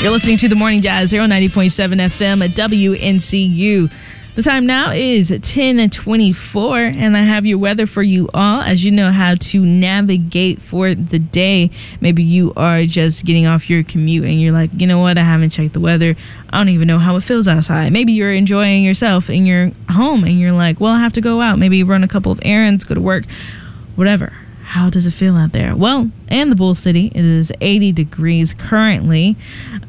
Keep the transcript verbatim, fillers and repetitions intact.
You're listening to The Morning Jazz here on ninety point seven F M at W N C U. The time now is ten twenty-four, and I have your weather for you all as you know how to navigate for the day. Maybe you are just getting off your commute and you're like, you know what, I haven't checked the weather. I don't even know how it feels outside. Maybe you're enjoying yourself in your home and you're like, well, I have to go out, maybe run a couple of errands, go to work, whatever. How does it feel out there? Well, in the Bull City, it is eighty degrees currently.